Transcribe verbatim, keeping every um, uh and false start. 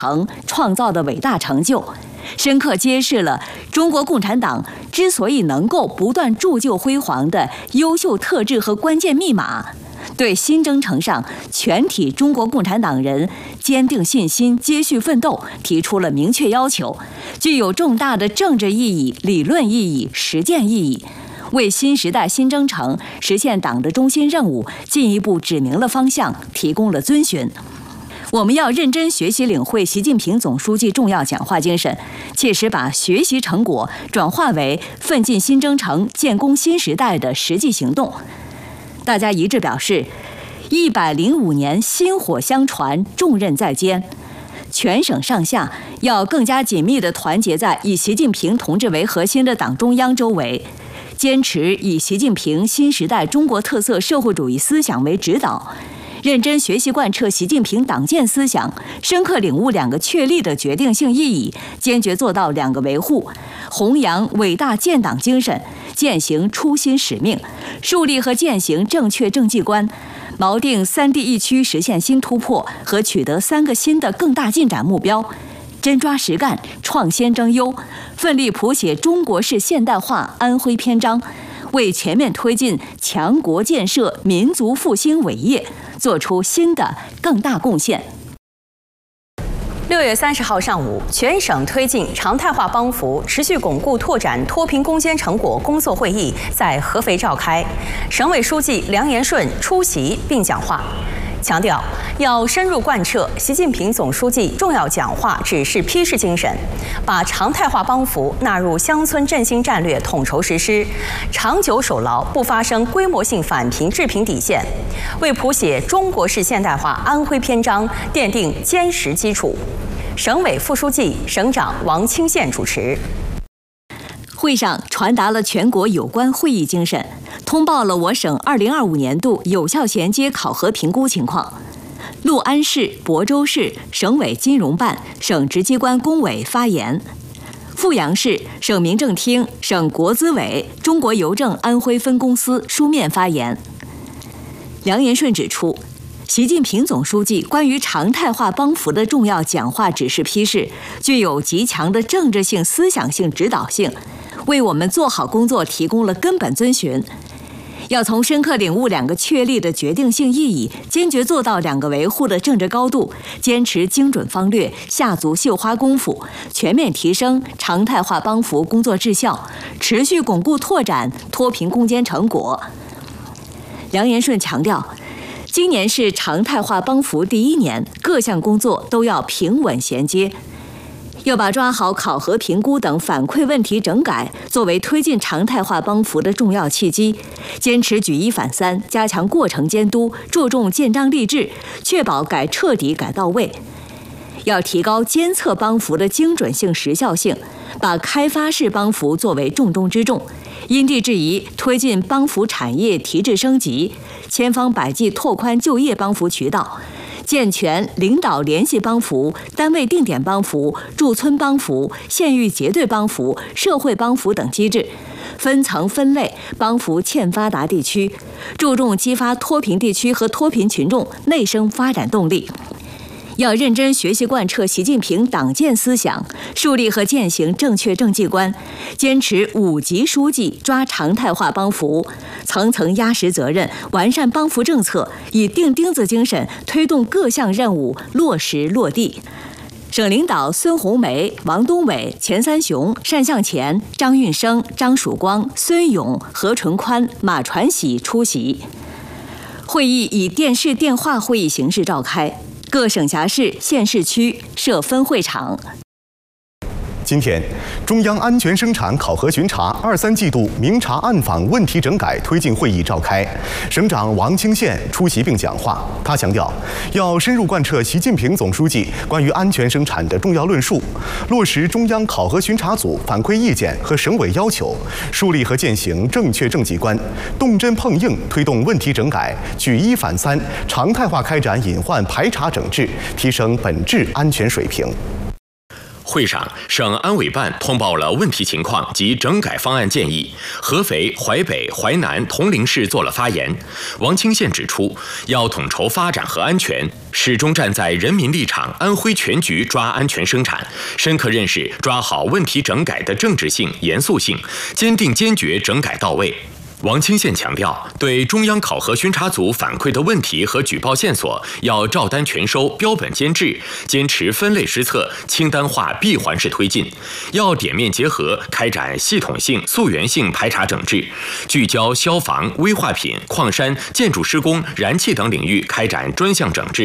城创造的伟大成就，深刻揭示了中国共产党之所以能够不断铸就辉煌的优秀特质和关键密码，对新征程上全体中国共产党人坚定信心、接续奋斗提出了明确要求，具有重大的政治意义、理论意义、实践意义，为新时代新征程实现党的中心任务进一步指明了方向，提供了遵循。我们要认真学习领会习近平总书记重要讲话精神，切实把学习成果转化为奋进新征程、建功新时代的实际行动。大家一致表示，一百零五年薪火相传，重任在肩，全省上下要更加紧密地团结在以习近平同志为核心的党中央周围，坚持以习近平新时代中国特色社会主义思想为指导，认真学习贯彻习近平党建思想，深刻领悟两个确立的决定性意义，坚决做到两个维护，弘扬伟大建党精神，践行初心使命，树立和践行正确政绩观，锚定三地一区实现新突破和取得三个新的更大进展目标，真抓实干，创先争优，奋力谱写中国式现代化安徽篇章，为全面推进强国建设、民族复兴伟业做出新的更大贡献。 六月三十号上午，全省推进常态化帮扶、持续巩固拓展脱贫攻坚成果工作会议在合肥召开，省委书记梁延顺出席并讲话，强调要深入贯彻习近平总书记重要讲话指示批示精神，把常态化帮扶纳入乡村振兴战略统筹实施，长久守牢不发生规模性返贫致贫底线，为谱写中国式现代化安徽篇章奠定坚实基础。省委副书记、省长王清县主持。 会上传达了全国有关会议精神，通报了我省二零二五年度有效衔接考核评估情况。六安市、亳州市省委金融办、省直机关工委发言；阜阳市省民政厅、省国资委、中国邮政安徽分公司书面发言。梁延顺指出，习近平总书记关于常态化帮扶的重要讲话指示批示，具有极强的政治性、思想性指导性，为我们做好工作提供了根本遵循。要从深刻领悟两个确立的决定性意义，坚决做到两个维护的政治高度，坚持精准方略，下足绣花功夫，全面提升常态化帮扶工作质效，持续巩固拓展脱贫攻坚成果。梁延顺强调，今年是常态化帮扶第一年，各项工作都要平稳衔接，要把抓好考核评估等反馈问题整改作为推进常态化帮扶的重要契机，坚持举一反三，加强过程监督，注重建章立制，确保改彻底、改到位。要提高监测帮扶的精准性、时效性，把开发式帮扶作为重中之重，因地制宜推进帮扶产业提质升级，千方百计拓宽就业帮扶渠道，健全领导联系帮扶、单位定点帮扶、驻村帮扶、县域结对帮扶、社会帮扶等机制，分层分类帮扶欠发达地区，注重激发脱贫地区和脱贫群众内生发展动力。要认真学习贯彻习近平党建思想，树立和践行正确政绩观，坚持五级书记抓常态化帮扶，层层压实责任，完善帮扶政策，以钉钉子精神推动各项任务落实落地。省领导孙红梅、王东伟、钱三雄、单向前、张运生、张曙光、孙勇、何纯宽、马传喜出席。会议以电视电话会议形式召开，各省辖市、县市区设分会场。 今天，中央安全生产考核巡查二三季度明察暗访问题整改推进会议召开，省长王清县出席并讲话。他强调，要深入贯彻习近平总书记关于安全生产的重要论述，落实中央考核巡查组反馈意见和省委要求，树立和践行正确政绩观，动真碰硬推动问题整改，举一反三，常态化开展隐患排查整治，提升本质安全水平。 会上，省安委办通报了问题情况及整改方案建议。合肥、淮北、淮南、铜陵市做了发言。王清县指出，要统筹发展和安全，始终站在人民立场、安徽全局抓安全生产，深刻认识抓好问题整改的政治性、严肃性，坚定坚决整改到位。王清县强调，对中央考核巡查组反馈的问题和举报线索，要照单全收、标本兼治，坚持分类施策、清单化闭环式推进，要点面结合，开展系统性、溯源性排查整治，聚焦消防、危化品、矿山、建筑施工、燃气等领域开展专项整治。